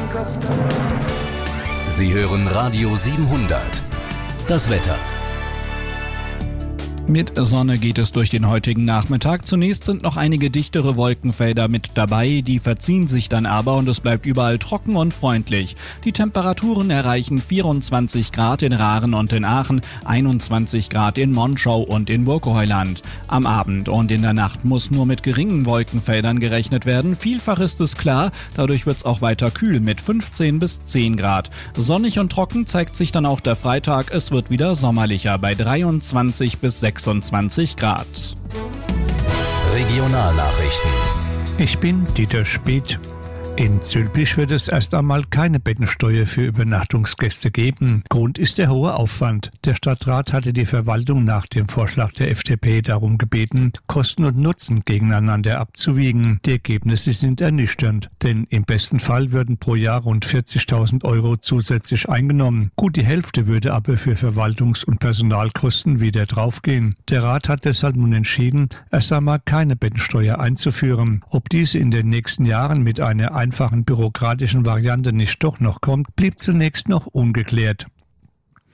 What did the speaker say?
Sie hören Radio 700. Das Wetter. Mit Sonne geht es durch den heutigen Nachmittag. Zunächst sind noch einige dichtere Wolkenfelder mit dabei, die verziehen sich dann aber und es bleibt überall trocken und freundlich. Die Temperaturen erreichen 24 Grad in Raren und in Aachen, 21 Grad in Monschau und in Burgheuland. Am Abend und in der Nacht muss nur mit geringen Wolkenfeldern gerechnet werden. Vielfach ist es klar, dadurch wird es auch weiter kühl mit 15 bis 10 Grad. Sonnig und trocken zeigt sich dann auch der Freitag. Es wird wieder sommerlicher bei 23 bis 26 Grad. Regionalnachrichten. Ich bin Dieter Speth. In Zülpich wird es erst einmal keine Bettensteuer für Übernachtungsgäste geben. Grund ist der hohe Aufwand. Der Stadtrat hatte die Verwaltung nach dem Vorschlag der FDP darum gebeten, Kosten und Nutzen gegeneinander abzuwiegen. Die Ergebnisse sind ernüchternd, denn im besten Fall würden pro Jahr rund 40.000 Euro zusätzlich eingenommen. Gut die Hälfte würde aber für Verwaltungs- und Personalkosten wieder draufgehen. Der Rat hat deshalb nun entschieden, erst einmal keine Bettensteuer einzuführen. Ob diese in den nächsten Jahren mit einer einfachen bürokratischen Variante nicht doch noch kommt, blieb zunächst noch ungeklärt.